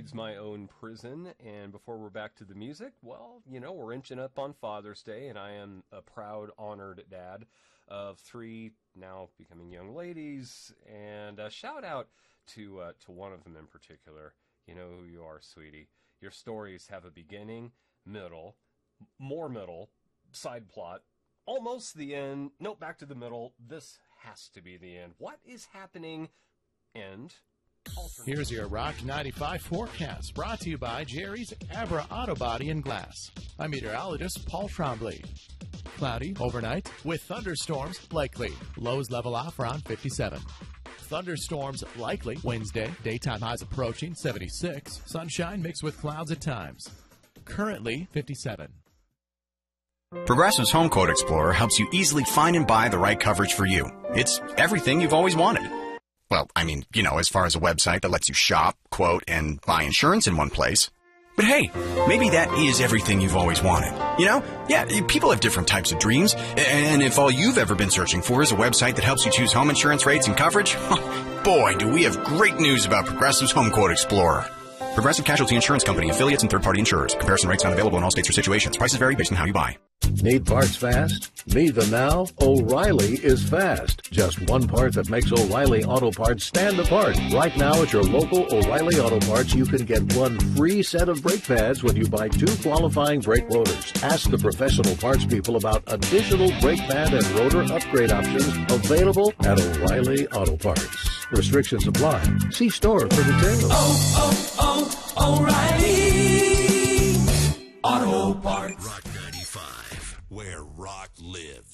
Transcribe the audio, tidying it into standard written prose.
breeds my own prison. And before we're back to the music, well, we're inching up on Father's Day, and I am a proud, honored dad of 3 now becoming young ladies. And a shout out to one of them in particular. You know who you are, sweetie. Your stories have a beginning, middle, more middle, side plot, almost the end. Nope, back to the middle. This has to be the end. What is happening? End. Here's your Rock 95 forecast, brought to you by Jerry's Abra Auto Body and Glass. I'm meteorologist Paul Trombley. Cloudy overnight with thunderstorms likely. Lows level off around 57. Thunderstorms likely Wednesday. Daytime highs approaching 76. Sunshine mixed with clouds at times. Currently 57. Progressive's Home Quote Explorer helps you easily find and buy the right coverage for you. It's everything you've always wanted. Well, as far as a website that lets you shop, quote, and buy insurance in one place. But hey, maybe that is everything you've always wanted. Yeah, people have different types of dreams. And if all you've ever been searching for is a website that helps you choose home insurance rates and coverage, boy, do we have great news about Progressive's Home Quote Explorer. Progressive Casualty Insurance Company, affiliates, and third-party insurers. Comparison rates not available in all states or situations. Prices vary based on how you buy. Need parts fast? Need them now? O'Reilly is fast. Just one part that makes O'Reilly Auto Parts stand apart. Right now at your local O'Reilly Auto Parts, you can get one free set of brake pads when you buy 2 qualifying brake rotors. Ask the professional parts people about additional brake pad and rotor upgrade options available at O'Reilly Auto Parts. Restrictions apply. See store for details. O'Reilly Auto Parts. Rock 95, where rock lives.